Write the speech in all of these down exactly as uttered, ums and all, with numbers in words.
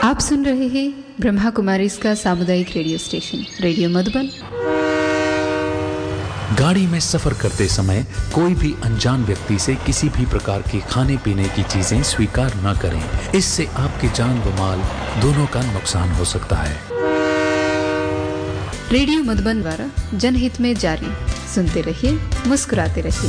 आप सुन रहे हैं ब्रह्मा कुमारी का सामुदायिक रेडियो स्टेशन रेडियो मधुबन। गाड़ी में सफर करते समय कोई भी अनजान व्यक्ति से किसी भी प्रकार की खाने पीने की चीजें स्वीकार न करें। इससे आपकी जान व माल दोनों का नुकसान हो सकता है। रेडियो मधुबन द्वारा जनहित में जारी। सुनते रहिए, मुस्कुराते रहिए।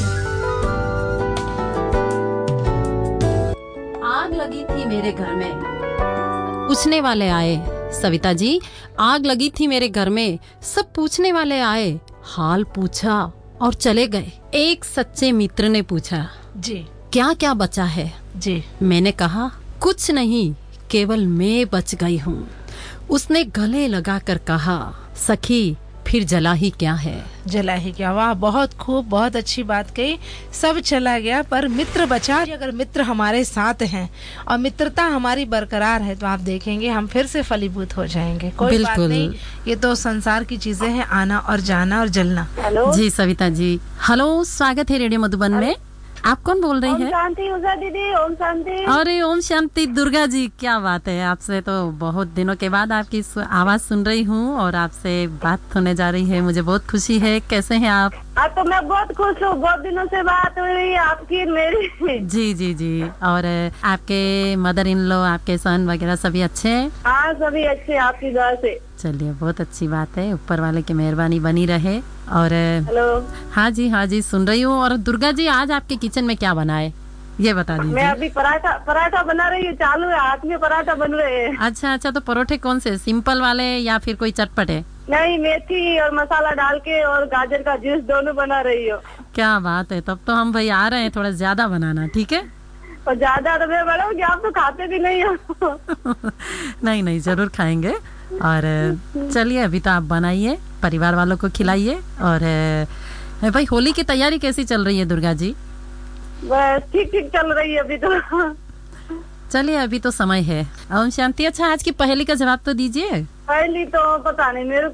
आग लगी थी मेरे घर में, पूछने वाले आए। सविता जी, आग लगी थी मेरे घर में, सब पूछने वाले आए, हाल पूछा और चले गए। एक सच्चे मित्र ने पूछा, जी क्या क्या बचा है? जी मैंने कहा, कुछ नहीं, केवल मैं बच गई हूँ। उसने गले लगाकर कहा, सखी फिर जला ही क्या है? जला ही क्या? वाह, बहुत खूब, बहुत अच्छी बात कही। सब चला गया पर मित्र बचा। अगर मित्र हमारे साथ हैं और मित्रता हमारी बरकरार है तो आप देखेंगे हम फिर से फलीभूत हो जाएंगे। कोई बात नहीं, ये तो संसार की चीजें हैं, आना और जाना और जलना। हेलो जी सविता जी, हेलो, स्वागत है रेडियो मधुबन में। आप कौन बोल रही हैं? ओम शांति उषा दीदी। ओम शांति। अरे ओम शांति दुर्गा जी, क्या बात है, आपसे तो बहुत दिनों के बाद आपकी आवाज सुन रही हूँ और आपसे बात होने जा रही है। मुझे बहुत खुशी है। कैसे हैं आप? हाँ, तो मैं बहुत खुश हूँ, बहुत दिनों से बात हुई आपकी मेरी। जी जी जी। और आपके मदर इन लॉ, आपके सन वगैरह सभी अच्छे हैं? हाँ, सभी अच्छे, आपकी दुआ से। चलिए, बहुत अच्छी बात है, ऊपर वाले की मेहरबानी बनी रहे। और हेलो। हाँ जी हाँ जी, सुन रही हूँ। और दुर्गा जी, आज आपके किचन में क्या बना है, ये बता दीजिए। मैं अभी पराठा पराठा बना रही हूँ, चालू है, हाथ में पराठा बन रहे हैं। अच्छा अच्छा, तो परोठे कौन से, सिंपल वाले या फिर कोई चटपटे? नहीं, मेथी और मसाला डाल के और गाजर का जूस दोनों बना रही हो। क्या बात है, तब तो हम भाई आ रहे हैं, थोड़ा ज्यादा बनाना, ठीक है? और ज्यादा तो मैं बनाऊंगी, आप तो खाते भी नहीं हो। नहीं नहीं, जरूर खाएंगे। और चलिए, अभी तो आप बनाइए, परिवार वालों को खिलाइए। और भाई, होली की तैयारी कैसी चल रही है दुर्गा जी? बस ठीक ठीक चल रही है अभी तो। चलिए, अभी तो समय है। ओम शांति। अच्छा, आज की पहेली का जवाब तो दीजिए। पहली तो पता नहीं मेरे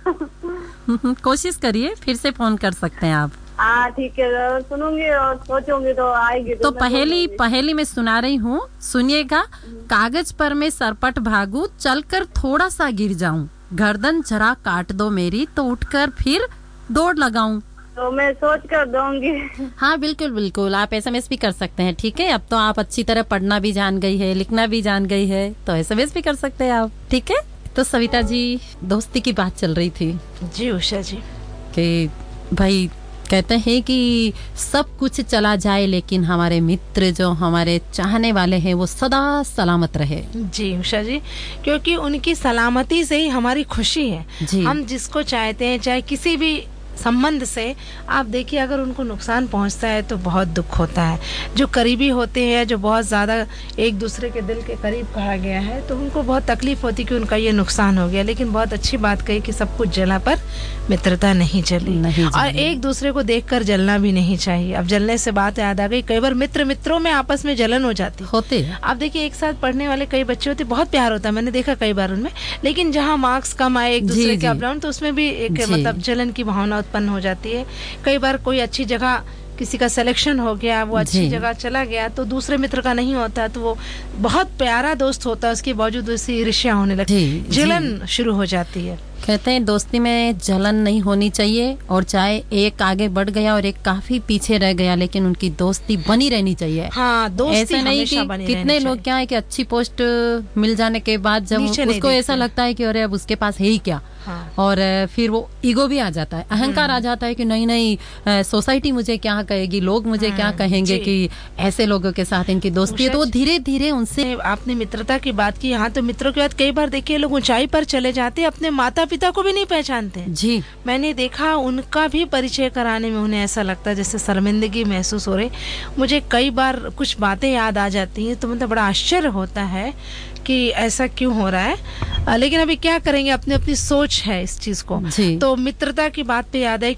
को। कोशिश करिए, फिर से फोन कर सकते हैं आप। हाँ ठीक है, सुनूंगी और सोचूंगी तो आएगी। तो, तो पहेली पहेली में सुना रही हूँ, सुनिएगा। कागज पर मैं सरपट भागू, चलकर थोड़ा सा गिर जाऊं, गर्दन जरा काट दो मेरी, तो उठकर फिर दौड़ लगाऊं। तो मैं सोच कर दूंगी। हाँ बिल्कुल बिल्कुल, आप एसएमएस भी कर सकते हैं, ठीक है? अब तो आप अच्छी तरह पढ़ना भी जान गई है, लिखना भी जान गई है, तो एसएमएस भी कर सकते हैं आप, ठीक है? तो सविता जी, दोस्ती की बात चल रही थी। जी उषा जी, कि भाई कहते हैं कि सब कुछ चला जाए लेकिन हमारे मित्र, जो हमारे चाहने वाले हैं, वो सदा सलामत रहे। जी उषा जी, क्योंकि उनकी सलामती से ही हमारी खुशी है। हम जिसको चाहते हैं, चाहे किसी भी संबंध से, आप देखिए अगर उनको नुकसान पहुंचता है तो बहुत दुख होता है। जो करीबी होते हैं, जो बहुत ज़्यादा एक दूसरे के दिल के करीब कहा गया है, तो उनको बहुत तकलीफ होती कि उनका ये नुकसान हो गया। लेकिन बहुत अच्छी बात कही कि सब कुछ जला पर मित्रता नहीं जली, नहीं और एक दूसरे को देखकर जलना भी नहीं चाहिए। अब जलने से बात याद आ गई, कई बार मित्र मित्रों में आपस में जलन हो जाती होते। आप देखिए, एक साथ पढ़ने वाले कई बच्चे होते, बहुत प्यार होता है, मैंने देखा कई बार उनमें। लेकिन जहाँ मार्क्स कम आए एक दूसरे के अपडाउन, तो उसमें भी एक मतलब जलन की भावना उत्पन्न हो जाती है। कई बार कोई अच्छी जगह किसी का सिलेक्शन हो गया, वो अच्छी जगह चला गया, तो दूसरे मित्र का नहीं होता, तो वो बहुत प्यारा दोस्त होता है, उसके बावजूद उससे ईर्ष्या होने लगती है, जलन शुरू हो जाती है। कहते हैं दोस्ती में जलन नहीं होनी चाहिए, और चाहे एक आगे बढ़ गया और एक काफी पीछे रह गया, लेकिन उनकी दोस्ती बनी रहनी चाहिए। हाँ, दोस्ती ऐसे नहीं कि कितने लोग क्या है कि अच्छी पोस्ट मिल जाने के बाद जब उसको ऐसा लगता है कि अरे अब उसके पास है ही क्या। हाँ। और फिर वो ईगो भी आ जाता है, अहंकार आ जाता है कि नहीं नहीं, सोसाइटी मुझे क्या कहेगी, लोग मुझे हाँ, क्या कहेंगे कि ऐसे लोगों के साथ इनकी दोस्ती है। तो वो धीरे धीरे उनसे, आपने मित्रता की बात की, यहाँ तो मित्रों के बाद कई बार देखिए लोग ऊंचाई पर चले जाते हैं, अपने माता पिता को भी नहीं पहचानते। जी, मैंने देखा, उनका भी परिचय कराने में उन्हें ऐसा लगता है जैसे शर्मिंदगी महसूस हो रही। मुझे कई बार कुछ बातें याद आ जाती हैं, तो मतलब बड़ा आश्चर्य होता है कि ऐसा क्यों हो रहा है। लेकिन अभी क्या करेंगे, अपनी अपनी सोच है इस चीज को। तो मित्रता की बात पे याद है